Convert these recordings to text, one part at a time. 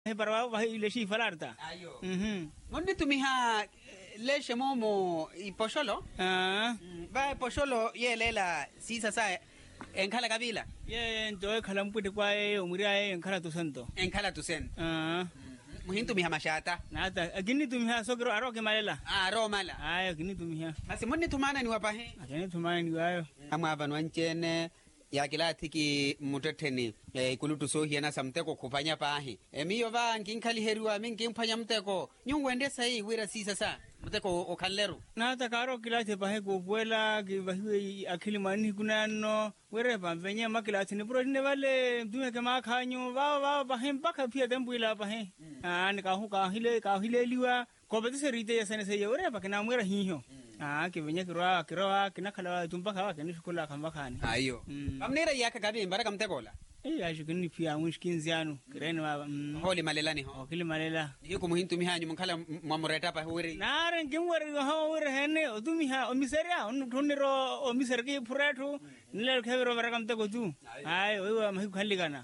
Para va ile shi falarta. Ayo. Ngondi tumiha leshe momo iposholo? Ba posholo yelela sisa sa enkhala kabila. Ye nto khala mpute kwa umuri aye enkhala tusanto. Enkhala tusen. Muhintu miha mashata. Nata agini tumiha sogro aroke malela. Aro mala. Ayo agini tumiha. Basi monni tumana ni wapahe. Agini tumana ni wayo. Ama vanwanchene ya kila thiki muteteni ikulutu sohiana samteko kupanya pahi miyo va nginkhali herua mingimpanya mteko nyungwende sai wira sisa sa mteko okhalleru nata karo kila the pahe kupuela ki bahiwe akhili mani kunano wire pamvenye makila thini protine vale dume ke makhanyo va pahe pakha phia tembuila pahe an ka hile liwa ko betise rite yasane se yore pakena mwera hiho ke venye kirwa kinakhala tumpaka ke nishukula khamba khani ayo amnera yaka gabi mbaraka mtekola ayo kini pia mushkinziano kirene baba holi malelani ho okili malela yuko muhintu mihanyu mukhala mwamureta pa huri nare ngimwere ho were hene otumiha omiseria ontonero omiserki puretu nile khevero baraka mteko tu ayo wewe mahikhalikana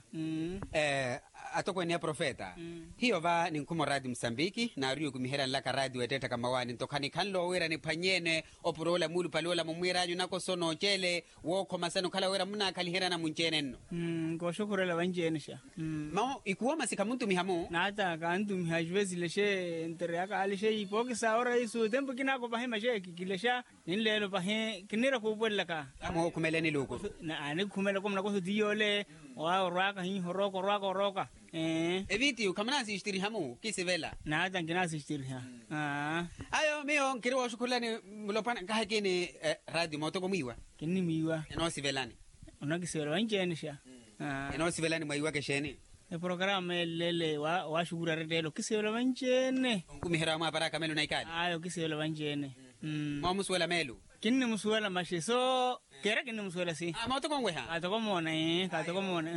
atokweni profeta hiyo va ninkumo radio Msambiki na ariyo kumihera laka radio eteta kama wani ntokani kanlo wera ni panyene opurola mulu palola mumwiranyu nako sono chele woko masano kala wera muna kalihera na munchene nno ko shukurela vanjenisha mao ikuwa masika muntu mihamu nata kantu mihajwezi leshe entere aka alishe ipoki saora isu tempo kinako pahema she kikilesha ninlelo pahe kinira kubwelaka amo kumeleni luko na ani kumela komna ko diyole wa raka hi roka eviti ukamana sistiri hamu kisivela na tangina sistiri ha ayo mio kiriwa shukulani mulopana kahakini radio moto komiwa kinni miwa eno sivelani onakisivela vanjenisha eno sivelani maiwa kesheni programa lele wa shugura retelo kisivela vanjene kumihera mwa baraka melu naikali ayo kisivela vanjene muswela melu kinni muswela mashiso kera kinni muswela si moto kongweha atokomona katokomona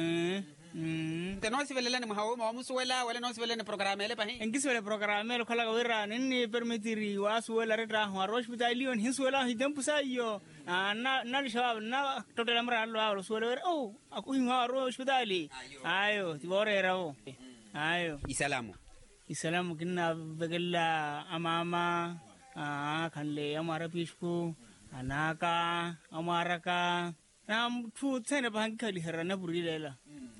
no sivelelani mhawo muswela wala no sivelelani programa ele pahi engiswela programa ele khala wira ninni permitiri wasuwela reta ho hospitalion hiswela hidempusa iyo na lishabab na total amra allo suwela akuhinwa hospitali ayo tibore rawo ayo isalamu kinna begella amama kanle amara pishku anaka amaraka tu tsene bahankali herana burilela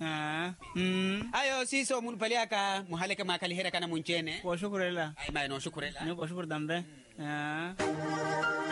ayo siso mun paliaka muhaleka makali hera kana munchene ko shukurela ay may no shukurela ne ko shukur dambe